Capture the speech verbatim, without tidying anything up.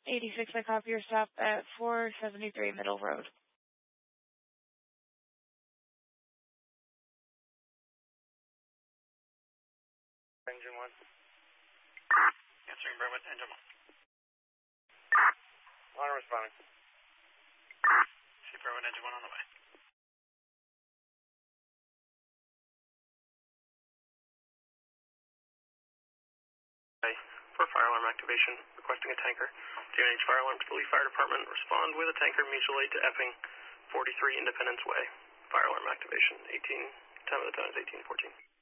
eighty-six, I copy your stop at four seventy-three Middle Road. Engine one. Answering Berwick, engine one. On responding. See Berwick, engine one on the way. Okay. For fire alarm activation, requesting a tanker. J N H Fire Alarm to the Lee Fire Department. Respond with a tanker mutual aid to Epping, forty-three Independence Way. Fire alarm activation. eighteen. Time of the time is eighteen fourteen.